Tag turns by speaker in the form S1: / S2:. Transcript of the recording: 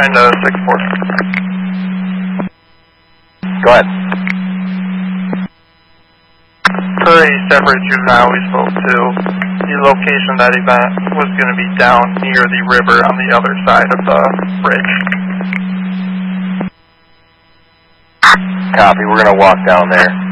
S1: 9 to 6-4.
S2: Go ahead.
S1: Per a separate juvenile we spoke to, the location of that event was going to be down near the river on the other side of the bridge.
S2: Copy, we're going to walk down there.